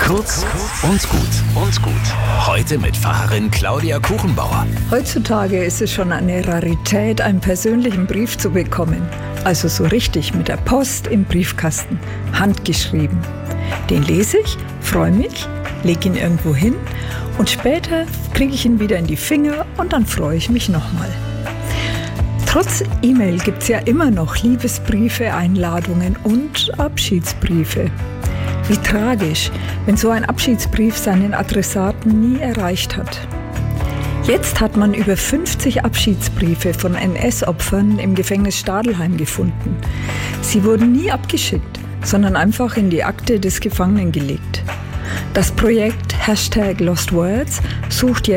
Kurz und gut. Heute mit Pfarrerin Claudia Kuchenbauer. Heutzutage ist es schon eine Rarität, einen persönlichen Brief zu bekommen. Also so richtig mit der Post im Briefkasten, handgeschrieben. Den lese ich, freue mich, lege ihn irgendwo hin und später kriege ich ihn wieder in die Finger und dann freue ich mich nochmal. Trotz E-Mail gibt es ja immer noch Liebesbriefe, Einladungen und Abschiedsbriefe. Wie tragisch, wenn so ein Abschiedsbrief seinen Adressaten nie erreicht hat. Jetzt hat man über 50 Abschiedsbriefe von NS-Opfern im Gefängnis Stadelheim gefunden. Sie wurden nie abgeschickt, sondern einfach in die Akte des Gefangenen gelegt. Das Projekt #LostWords sucht